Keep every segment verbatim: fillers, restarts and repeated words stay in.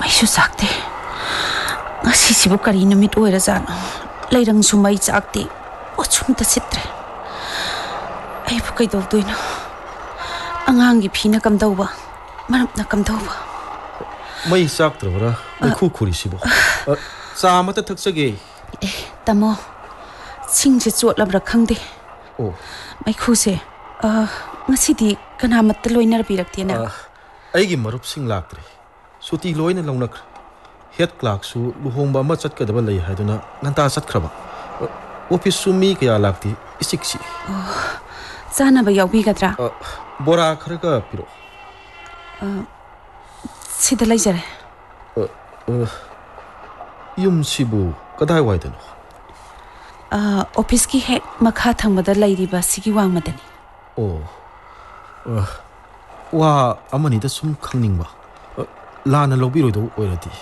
Maisu sakte. Ngasi sibu kari numit oira jano. Lairang sumai chakte. Ochum ta sitre. Ai bu kai dau doina. Angang gi phina kam dauba. Marap na kam dauba. Mai saktra bara. Mai khu khuri sibu. Sa mata thak sage. Eh tamo. Sing je chot lam ra khang de. Oh. Mai khu se. Ah ngasi di kana mat loinar bi rakti na. Ai gi marup sing laktre. Suti loina longnak. Het klak su luhongba ma chat ka daba lei haiduna nganta sat khraba. Office su mi kya lakti isiksi. Oh. Sana ba yawi gadra. Bora khara ka piro. Uh sida lai jare. Uh yum sibu kadai wai dano. Uh office ki hek makha thangmada lairiba sigi wangmadani. Oh. Uh wa amani da sum khangning ba. Lana lobiro do oirati.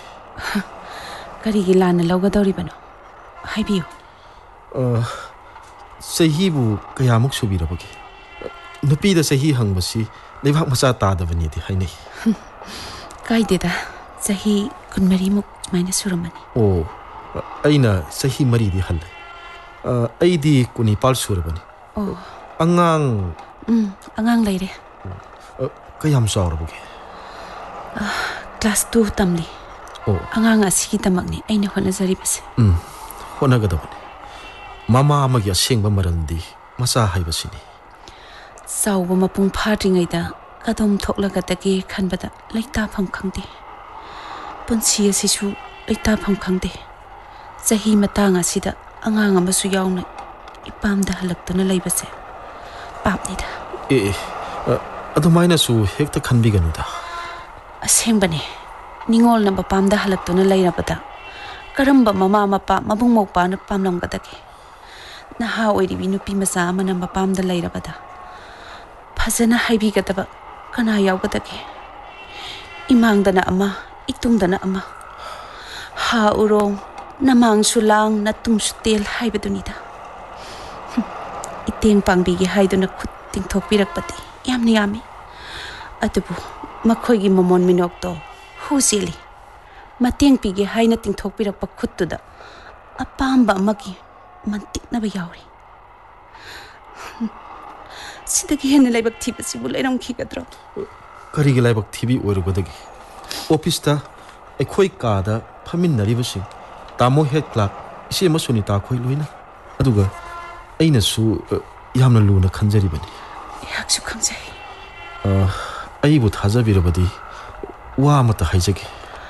Kari gi lana logadori bano. Haibiyo. Uh sahi bu kayamuk subira bagi. Nupi da sahi hangbasi lebak masa ta da bani di hainai. Kai deda sahi kunmari muk maina suramani. Oh. Aina sahi mari di hal. Uh aidi kuni pal surabani. Oh. Angang um angang laire. Uh kayam saur bagi. Class two tamli. Oh. Angang asigi tamakni aina hona zari base. Um hona gadabani. Mama amagi asengba marandi masa haibasini. Sauba mapung phadringaida kadom thoklaga dagi khanbada leita pham khangde. Punsi asisu leita pham khangde. Sahi matang asida angang amasu yauna ipamda halaktuna leibase. Papnida. Eh adumaina su hekta khanbiganuda. Asengbane ningol na bapamda halaktuna leirabada karamba mama mapa mabung mokpa na pamlamgadagi. Naha oiribi nupi masa amana mapamda leirabada. Fazana haibigadaba kana yawgadagi. Imangdana ama itungdana ama. Ha urong namang sulang natum sutel haibadunida. Iteng pangbigi haiduna khut tingthokpirakpati yamni yami. Atubu makhoigi momon minokto husili. Mateng pigi haina tingthokpirakpa khuttuda apamba amagi mantiknaba yauri. Sidagi hena laibak thiba sibu lairam khigadro. Kari gi laibak thibi oirugadagi. Office ta ekhoi ka da phaminaribasing tamo head clerk isi ma sunita khoi loina. Aduga aina su yamna luna khanjaribani. Yaksu khamjai. Uh aibu thajabirabadi wa mata haijage.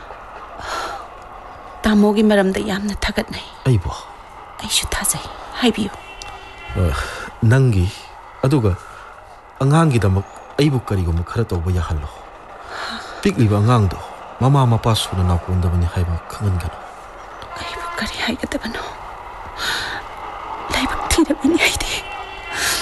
Tamo gi maramda yamna thagatnai. Aibu. Aishu thajai. Haibiyo. Uh nangi aduga angangi damak aibu karigum khara tawba yahallo. Pikliba angangdo mama mapa suna nakondabani haiba khangangano. Aibu kari haigadabano. Laibak thirabani haide.